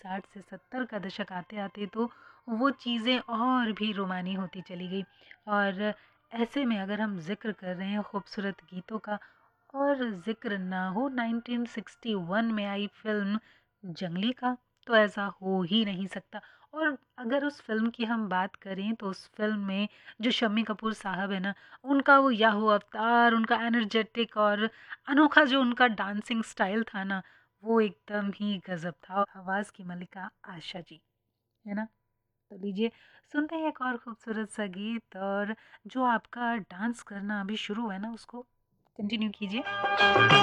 60 से 70 का दशक आते-आते तो वो चीज़ें और भी रोमानी होती चली गई। और ऐसे में अगर हम ज़िक्र कर रहे हैं खूबसूरत गीतों का और ज़िक्र ना हो 1961 में आई फ़िल्म जंगली का, तो ऐसा हो ही नहीं सकता। और अगर उस फ़िल्म की हम बात करें तो उस फ़िल्म में जो शम्मी कपूर साहब है ना, उनका वो याहू अवतार, उनका एनर्जेटिक और अनोखा जो उनका डांसिंग स्टाइल था ना, वो एकदम ही गज़ब था। और आवाज़ की मल्लिका आशा जी, है ना? तो लीजिए सुनते हैं एक और खूबसूरत सा गीत, और जो आपका डांस करना अभी शुरू है ना, उसको कंटिन्यू कीजिए।